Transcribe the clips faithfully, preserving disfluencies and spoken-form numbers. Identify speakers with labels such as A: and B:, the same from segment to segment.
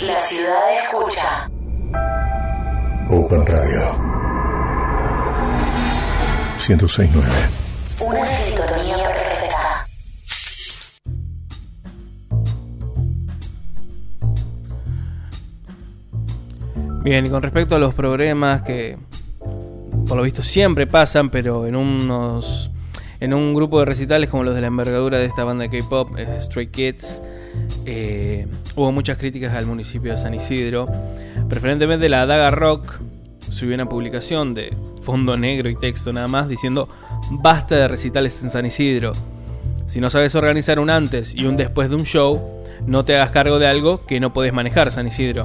A: La ciudad escucha.
B: Open Radio ciento seis punto nueve.
A: Una sintonía perfecta.
C: Bien, y con respecto a los problemas que por lo visto siempre pasan, pero en unos en un grupo de recitales como los de la envergadura de esta banda de K-pop, eh, Stray Kids, eh, hubo muchas críticas al municipio de San Isidro. Preferentemente la Daga Rock subió una publicación de fondo negro y texto nada más diciendo: basta de recitales en San Isidro. Si no sabes organizar un antes y un después de un show, no te hagas cargo de algo que no podés manejar, San Isidro.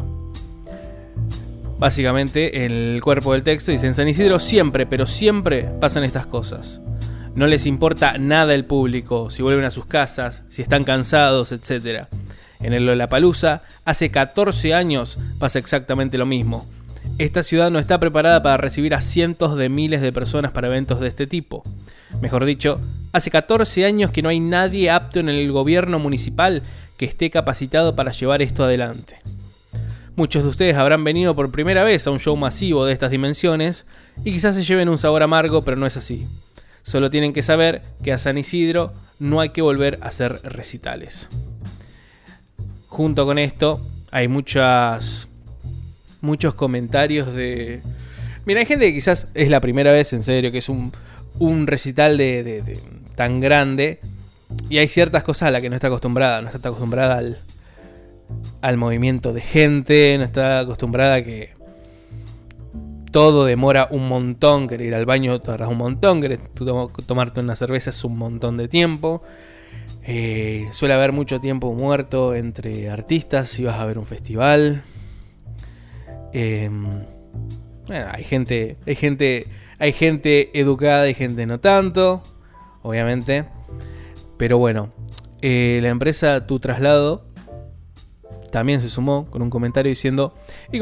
C: Básicamente el cuerpo del texto dice: en San Isidro siempre, pero siempre pasan estas cosas. No les importa nada el público, si vuelven a sus casas, si están cansados, etcétera. En el Lollapalooza, hace catorce años pasa exactamente lo mismo. Esta ciudad no está preparada para recibir a cientos de miles de personas para eventos de este tipo. Mejor dicho, hace catorce años que no hay nadie apto en el gobierno municipal que esté capacitado para llevar esto adelante. Muchos de ustedes habrán venido por primera vez a un show masivo de estas dimensiones y quizás se lleven un sabor amargo, pero no es así. Solo tienen que saber que a San Isidro no hay que volver a hacer recitales. Junto con esto, hay muchas, muchos comentarios de... Mira, hay gente que quizás es la primera vez, en serio, que es un, un recital de, de, de tan grande, y hay ciertas cosas a las que no está acostumbrada. No está acostumbrada al, al movimiento de gente, no está acostumbrada a que todo demora un montón. Querer ir al baño tardas un montón, querer to- tomarte una cerveza es un montón de tiempo. Eh, suele haber mucho tiempo muerto entre artistas si vas a ver un festival. Eh, bueno, hay gente, hay gente, hay gente educada y gente no tanto, obviamente. Pero bueno, eh, la empresa Tu Traslado también se sumó con un comentario diciendo: y